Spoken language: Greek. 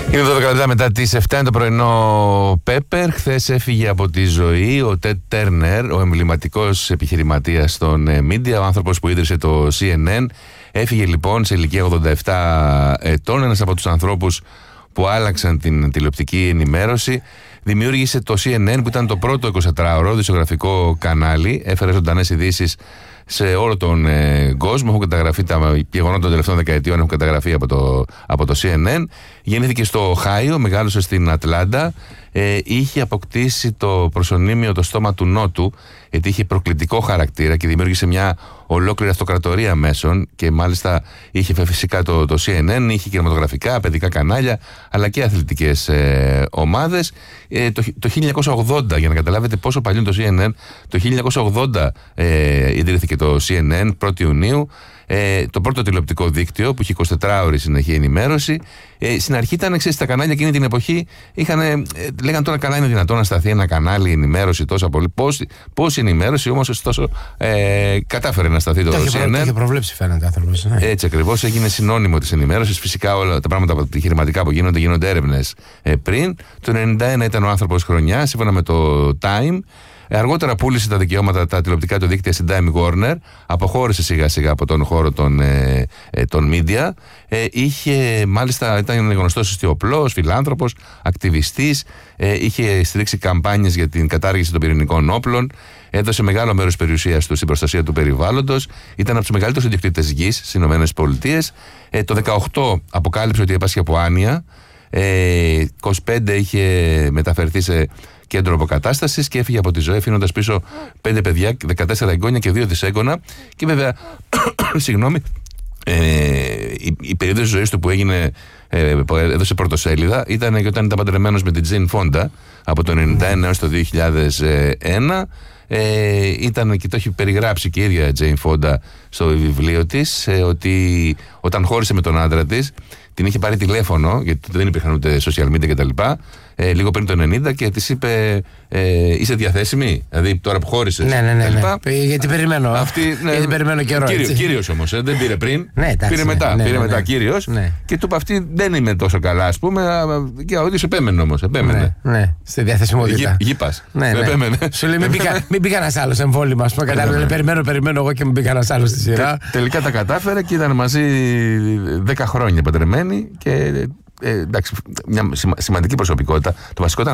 Είναι 12 λεπτά μετά τις 7 το πρωινό Πέπερ. Χθες έφυγε από τη ζωή ο Τεντ Τέρνερ, ο εμβληματικός επιχειρηματίας των media, ο άνθρωπος που ίδρυσε το CNN. Έφυγε λοιπόν σε ηλικία 87 ετών, ένας από τους ανθρώπους που άλλαξαν την τηλεοπτική ενημέρωση. Δημιούργησε το CNN, που ήταν το πρώτο 24ωρο δισογραφικό κανάλι. Έφερε ζωντανές ειδήσεις σε όλο τον κόσμο. Έχουν καταγραφεί τα γεγονότα των τελευταίων δεκαετιών, έχουν καταγραφεί από το CNN. Γεννήθηκε στο Οχάιο, μεγάλωσε στην Ατλάντα. Είχε αποκτήσει το προσωνύμιο το στόμα του Νότου, γιατί είχε προκλητικό χαρακτήρα και δημιούργησε μια ολόκληρη αυτοκρατορία μέσων. Και μάλιστα είχε φυσικά το CNN, είχε κινηματογραφικά, παιδικά κανάλια, αλλά και αθλητικές ομάδες. Το 1980, για να καταλάβετε πόσο παλιό είναι το CNN, το 1980 ιδρύθηκε το CNN, 1η Ιουνίου. Το πρώτο τηλεοπτικό δίκτυο που είχε 24ωρη συνεχή ενημέρωση. Στην αρχή ήταν, τα κανάλια εκείνη την εποχή λέγαν τώρα, καλά είναι δυνατόν να σταθεί ένα κανάλι ενημέρωση τόσα πολύ. Πώς η ενημέρωση όμως ωστόσο κατάφερε να σταθεί το CNN. Το είχε προβλέψει, φαίνεται άνθρωπος. Ναι. Έτσι ακριβώς, έγινε συνώνυμο της ενημέρωσης. Φυσικά όλα τα πράγματα επιχειρηματικά που γίνονται έρευνες πριν. Το 1991 ήταν ο άνθρωπος χρονιάς, σύμφωνα με το Time. Αργότερα πούλησε τα δικαιώματα, τα τηλεοπτικά του δίκτυα στην Time Warner, αποχώρησε σιγά σιγά από τον χώρο των media. Μάλιστα ήταν γνωστός ιστιοπλός, φιλάνθρωπος, ακτιβιστής, είχε στηρίξει καμπάνιες για την κατάργηση των πυρηνικών όπλων, έδωσε μεγάλο μέρος της περιουσίας του στην προστασία του περιβάλλοντος, ήταν από τους μεγαλύτερους ιδιοκτήτες γης στις Ηνωμένες Πολιτείες. Το 18 αποκάλυψε ότι έπασχε από άνοια, 25 είχε μεταφερθεί σε κέντρο αποκατάστασης και έφυγε από τη ζωή, αφήνοντας πίσω 5 παιδιά, 14 εγγόνια και 2 δυσέγγωνα. Και βέβαια, συγγνώμη, η περίοδος της ζωής του που έδωσε πρωτοσέλιδα ήταν και όταν ήταν παντρεμένος με την Τζέιν Φόντα από το 1991 έως το 2001. Ήταν και το έχει περιγράψει και η ίδια Τζέιν Φόντα στο βιβλίο της, ότι όταν χώρισε με τον άντρα της, την είχε πάρει τηλέφωνο, γιατί δεν υπήρχαν ούτε social media κτλ. Λίγο πριν το 90 και της είπε, είσαι διαθέσιμη, δηλαδή τώρα που χώρισες. Ναι. Γιατί περιμένω. Γιατί περιμένω καιρό. Κύριος όμως, δεν πήρε πριν. Ναι, πήρε μετά κύριος. Ναι. Και του είπε αυτή δεν είμαι τόσο καλά, ας πούμε. Και ο ίδιος επέμενε όμως. Ναι, στη διαθεσιμότητα. Γήπας. Ναι. Σου λέει μην πήγα ένας άλλος εμβόλυμα, ας πούμε. Κατάλαβε, περιμένω εγώ και μην πήγα ένας άλλος στη σειρά. Τελικά τα κατάφερε και ήταν μαζί 10 χρόνια παντρεμένοι και. Εντάξει, μια σημαντική προσωπικότητα. Το βασικό ήταν